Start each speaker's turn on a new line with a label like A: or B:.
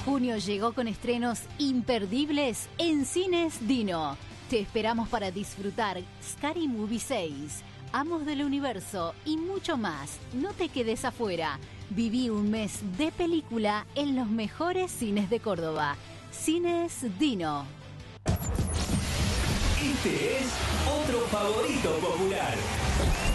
A: Junio llegó con estrenos imperdibles en Cines Dino. Te esperamos para disfrutar Scary Movie 6, Amos del Universo y mucho más. No te quedes afuera. Viví un mes de película en los mejores cines de Córdoba. Cines Dino.
B: Este es otro favorito popular.